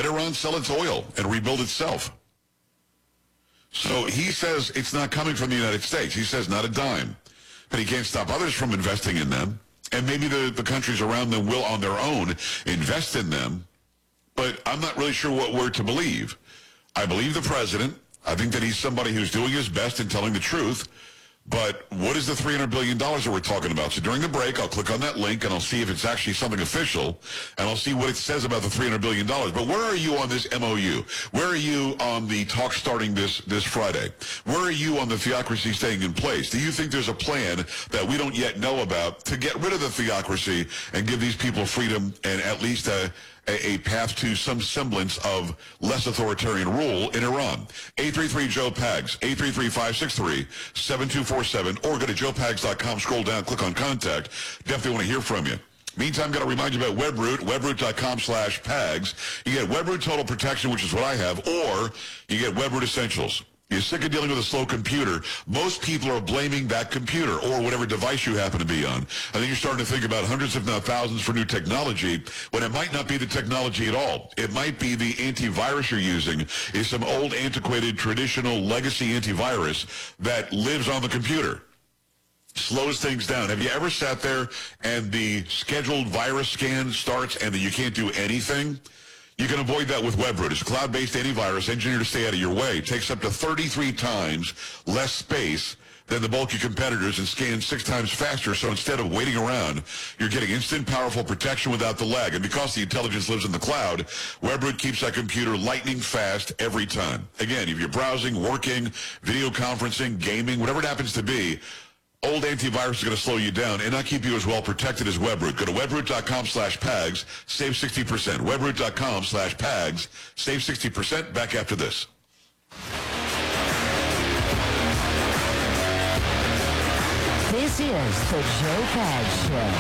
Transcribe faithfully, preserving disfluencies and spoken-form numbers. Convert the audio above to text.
Let Iran sell its oil and rebuild itself. So he says it's not coming from the United States. He says not a dime. But he can't stop others from investing in them. And maybe the, the countries around them will, on their own, invest in them. But I'm not really sure what we're to believe. I believe the president. I think that he's somebody who's doing his best and telling the truth. But what is the three hundred billion dollars that we're talking about? So during the break, I'll click on that link, and I'll see if it's actually something official, and I'll see what it says about the three hundred billion dollars. But where are you on this M O U? Where are you on the talk starting this, this Friday? Where are you on the theocracy staying in place? Do you think there's a plan that we don't yet know about to get rid of the theocracy and give these people freedom and at least a A, a path to some semblance of less authoritarian rule in Iran? eight three three Joe Pags, eight three three, five six three, seven two four seven, or go to joe pags dot com, scroll down, click on Contact. Definitely want to hear from you. Meantime, got to remind you about WebRoot, webroot dot com slash Pags. You get WebRoot Total Protection, which is what I have, or you get WebRoot Essentials. You're sick of dealing with a slow computer. Most people are blaming that computer or whatever device you happen to be on. I think you're starting to think about hundreds, if not thousands, for new technology, when it might not be the technology at all. It might be the antivirus you're using is some old, antiquated, traditional legacy antivirus that lives on the computer. Slows things down. Have you ever sat there and the scheduled virus scan starts and that you can't do anything? You can avoid that with WebRoot. It's a cloud-based antivirus engineered to stay out of your way. It takes up to thirty-three times less space than the bulky competitors and scans six times faster. So instead of waiting around, you're getting instant, powerful protection without the lag. And because the intelligence lives in the cloud, WebRoot keeps that computer lightning fast every time. Again, if you're browsing, working, video conferencing, gaming, whatever it happens to be, old antivirus is going to slow you down and not keep you as well protected as WebRoot. Go to webroot dot com slash Pags, save sixty percent. webroot dot com slash Pags, save sixty percent. Back after this. This is the Joe Pags Show.